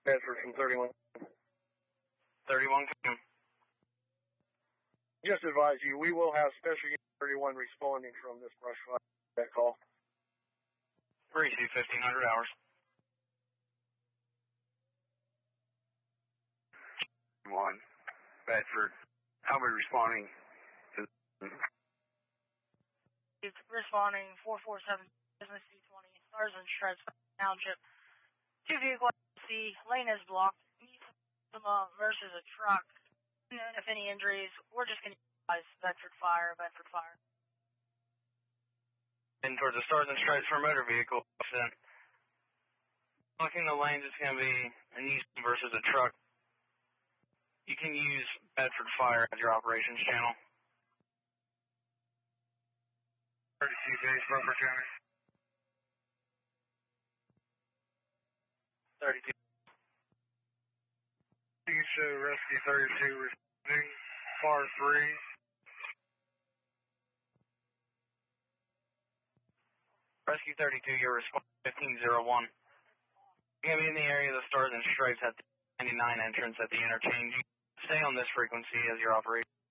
Bedford from 31. 31, come. Just advise you, we will have Special Unit 31 responding from this brush fire. That call. Receive 1500 hours. 1, Bedford. How are we responding to It's responding 447 Business C20, Stars and Shreds, Township. 2 vehicles C, lane is blocked. Versus a truck. If any injuries, we're just going to utilize Bedford Fire. Heading towards the Stars and Stripes for a motor vehicle accident. Blocking the lanes is going to be an east versus a truck. You can use Bedford Fire as your operations channel. 32 days, Bumper County. 32. You can show Rescue 32 responding, car 3. Rescue 32, your response 1501. You're going to be in the area of the Stars and Stripes at the 99 entrance at the interchange. You stay on this frequency as your operation.